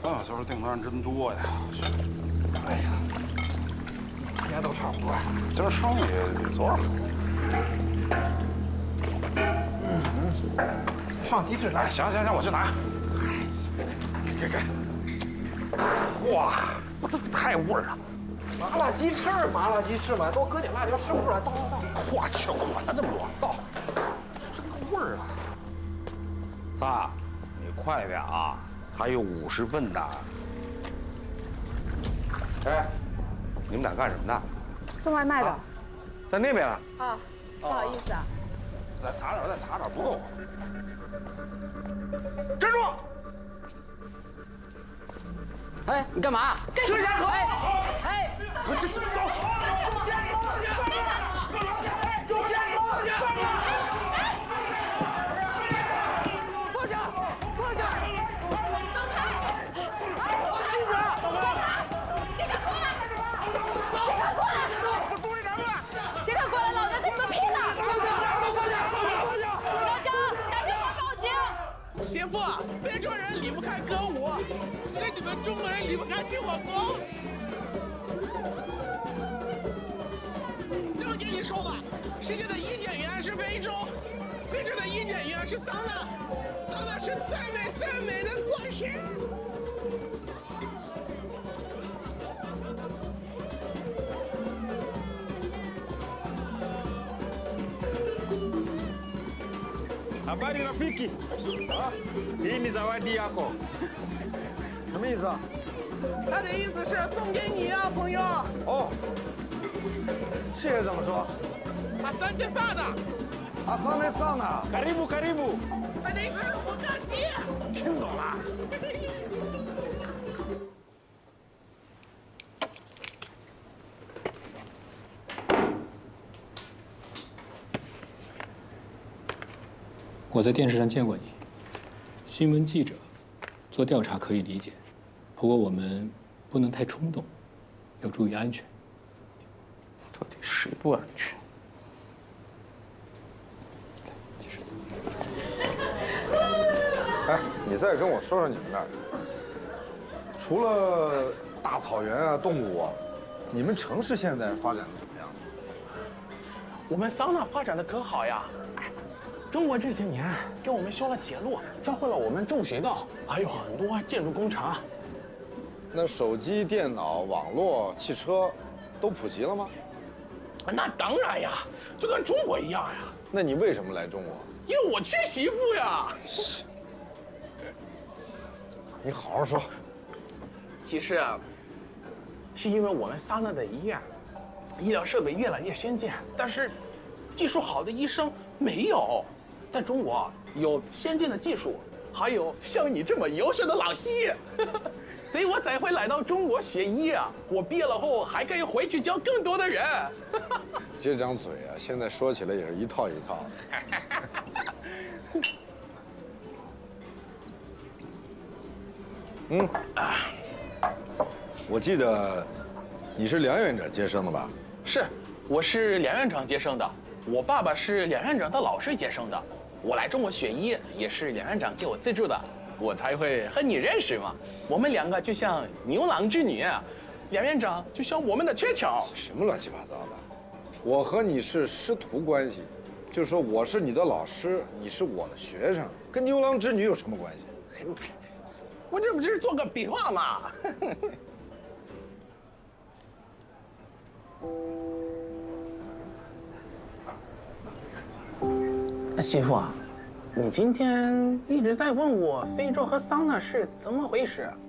啊，就是订单真多呀！ 哎呀，每天都差不多。 今儿生意比昨儿好。 上鸡翅来。 行，我去拿。给。哇，这太味儿了！ 麻辣鸡翅嘛，多搁点辣椒，吃不出来。倒。 我去，管他那么多，倒。这个味儿啊！爸，你快点啊，还有50份呢。哎，你们俩干什么呢？ 送外卖的。 在那边呢。 啊，不好意思啊。 再撒点，不够。站住！ 哎，你干嘛？ 吃下口！ 哎， 我这走。 放下！ 走开！ 记住！ 谁敢过来？谁敢过来？老子跟你们拼了！打电话报警！ 媳妇，非洲人离不开歌舞，就跟你们中国人离不开吃火锅。这么跟你说吧，世界的伊甸园是非洲，非洲的伊甸园是桑拿，桑拿是最美的做事。 Habari rafiki. Hii ni zawadi yako. 什么意思啊？ 他的意思是送给你啊，朋友。 哦，谢谢怎么说？ Asante sana。 Asante sana。 Karibu. 他的意思是不客气。 听懂了。 我在电视上见过你，新闻记者做调查可以理解，不过我们不能太冲动，要注意安全。 到底谁不安全？ 哎，你再跟我说说你们那儿，除了大草原啊、动物啊，你们城市现在发展的怎么样？ 我们桑拿发展的可好呀！哎，中国这些年给我们修了铁路，教会了我们种水稻，还有很多建筑工程。 那手机、电脑、网络、汽车，都普及了吗？ 那当然呀，就跟中国一样呀。 那你为什么来中国？ 因为我缺媳妇呀。 你好好说。 其实啊，是因为我们桑拿的医院，医疗设备越来越先进，但是技术好的医生没有。在中国有先进的技术，还有像你这么优秀的老西，所以我才会来到中国学医啊。我毕业了后还可以回去教更多的人。 接张嘴啊，现在说起来也是一套一套的。我记得你是梁院长接生的吧？ 是，我是梁院长接生的，我爸爸是梁院长的老师接生的。我来中国学医也是梁院长给我资助的，我才会和你认识嘛。我们两个就像牛郎织女，梁院长就像我们的鹊桥。 什么乱七八糟的？我和你是师徒关系，就是说我是你的老师，你是我的学生，跟牛郎织女有什么关系？ 我这不就是做个比划嘛？媳妇啊，你今天一直在问我非洲和桑拿是怎么回事，